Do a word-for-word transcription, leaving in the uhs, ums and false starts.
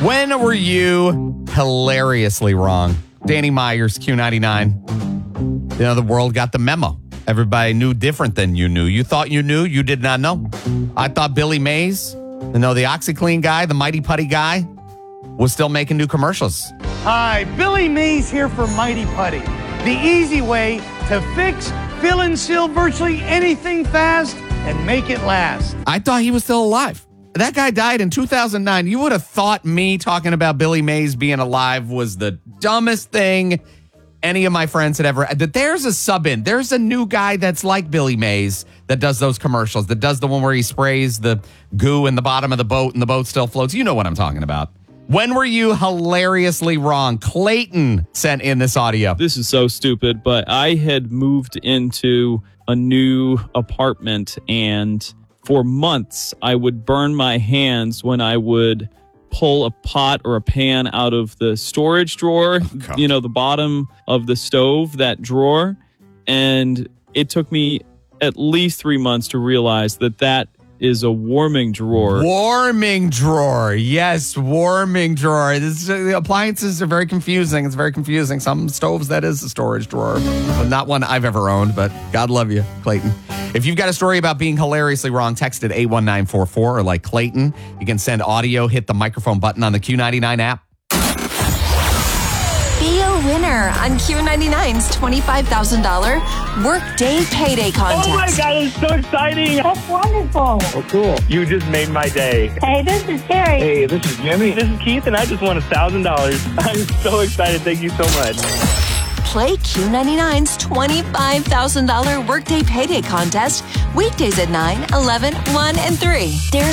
When were you hilariously wrong? Danny Myers, Q ninety-nine. You know, the world got the memo. Everybody knew different than you knew. You thought you knew, you did not know. I thought Billy Mays, you know, the OxyClean guy, the Mighty Putty guy, was still making new commercials. Hi, Billy Mays here for Mighty Putty. The easy way to fix, fill, and seal virtually anything fast and make it last. I thought he was still alive. That guy died in two thousand nine. You would have thought me talking about Billy Mays being alive was the dumbest thing any of my friends had ever. That there's a sub in. There's a new guy that's like Billy Mays that does those commercials, that does the one where he sprays the goo in the bottom of the boat and the boat still floats. You know what I'm talking about. When were you hilariously wrong? Clayton sent in this audio. This is so stupid, but I had moved into a new apartment, and for months I would burn my hands when I would pull a pot or a pan out of the storage drawer, oh, you know, the bottom of the stove, that drawer. And it took me at least three months to realize that that is a warming drawer. Warming drawer. Yes, warming drawer. This, the appliances are very confusing. It's very confusing. Some stoves, that is a storage drawer. Not one I've ever owned, but God love you, Clayton. If you've got a story about being hilariously wrong, text it eight one nine four four, or like Clayton, you can send audio, hit the microphone button on the Q ninety-nine app. Be a winner on Q ninety-nine's twenty-five thousand dollars Workday Payday Contest. Oh my God, it's so exciting. That's wonderful. Oh, cool. You just made my day. Hey, this is Terry. Hey, this is Jimmy. This is Keith, and I just won one thousand dollars. I'm so excited. Thank you so much. Play Q ninety-nine's twenty-five thousand dollars Workday Payday Contest weekdays at nine, eleven, one, and three. There's